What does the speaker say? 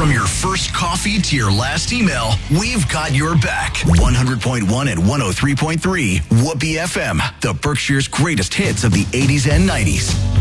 From your first coffee to your last email, we've got your back. 100.1 and 103.3 Whoopee FM, the Berkshire's greatest hits of the 80s and 90s.